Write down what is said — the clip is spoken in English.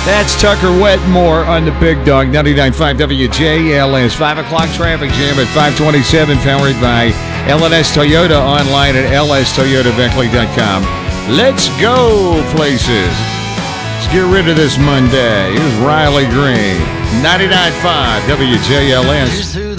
That's Tucker Wetmore on the Big Dog, 99.5 WJLS. 5 o'clock traffic jam at 527, powered by LNS Toyota, online at lstoyotabeckley.com. Let's go places. Let's get rid of this Monday. Here's Riley Green, 99.5 WJLS.